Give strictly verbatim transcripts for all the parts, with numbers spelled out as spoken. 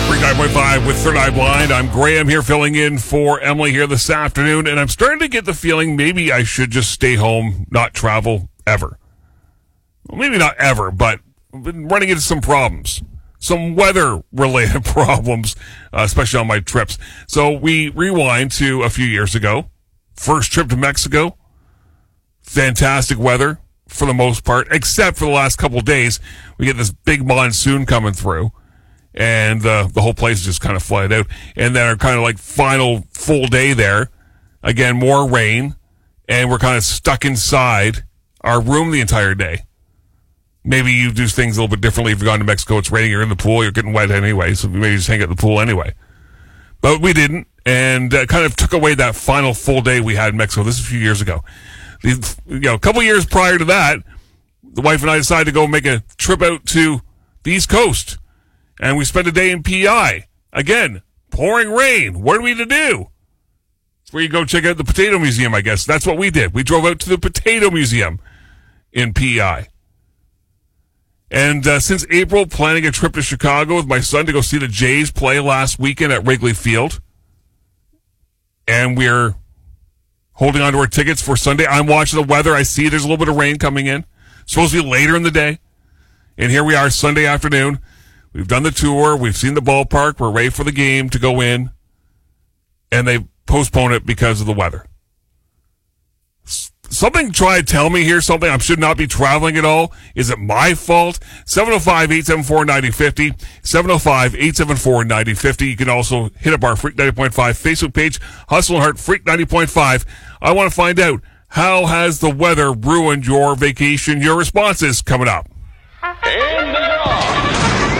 nine point five with Third Eye Blind. I'm Graham here filling in for Emily here this afternoon, and I'm starting to get the feeling maybe I should just stay home, not travel ever. Well, maybe not ever, but I've been running into some problems. Some weather-related problems, uh, especially on my trips. So we rewind to a few years ago. First trip to Mexico. Fantastic weather for the most part, except for the last couple of days. We get this big monsoon coming through. And uh, the whole place is just kind of flooded out. And then our kind of like final full day there, again, more rain, and we're kind of stuck inside our room the entire day. Maybe you do things a little bit differently. If you've gone to Mexico, it's raining, you're in the pool, you're getting wet anyway, so maybe just hang out in the pool anyway. But we didn't, and uh, kind of took away that final full day we had in Mexico. This is a few years ago. The, you know, a couple years prior to that, the wife and I decided to go make a trip out to the East Coast. And we spent a day in P I. Again, pouring rain. What are we to do? It's where you go check out the Potato Museum, I guess. That's what we did. We drove out to the Potato Museum in P I. And uh, since April, planning a trip to Chicago with my son to go see the Jays play last weekend at Wrigley Field. And we're holding on to our tickets for Sunday. I'm watching the weather. I see there's a little bit of rain coming in. It's supposed to be later in the day. And here we are Sunday afternoon. We've done the tour. We've seen the ballpark. We're ready for the game to go in. And they postpone it because of the weather. Something try to tell me here, something I should not be traveling at all. Is it my fault? seven oh five, eight seven four, nine oh five oh. seven oh five, eight seven four, nine oh five oh. You can also hit up our Freak ninety point five Facebook page, Hustle and Heart Freak ninety point five. I want to find out, how has the weather ruined your vacation? Your responses coming up. In the draw.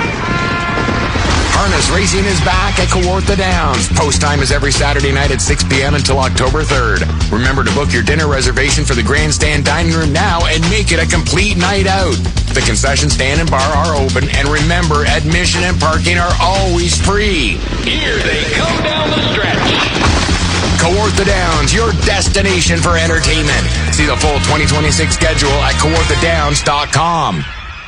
Harness Racing is back at Kawartha Downs. Post time is every Saturday night at six p.m. until October third. Remember to book your dinner reservation for the grandstand dining room now and make it a complete night out. The concession stand and bar are open, and remember, admission and parking are always free. Here they come down the stretch. Kawartha Downs, your destination for entertainment. See the full twenty twenty-six schedule at kawartha downs dot com.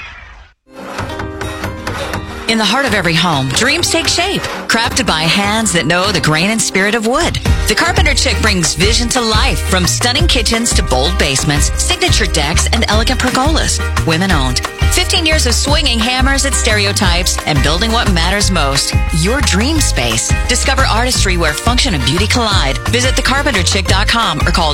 In the heart of every home, dreams take shape, crafted by hands that know the grain and spirit of wood. The Carpenter Chick brings vision to life, from stunning kitchens to bold basements, signature decks, and elegant pergolas. Women-owned. fifteen years of swinging hammers at stereotypes and building what matters most, your dream space. Discover artistry where function and beauty collide. Visit the carpenter chick dot com or call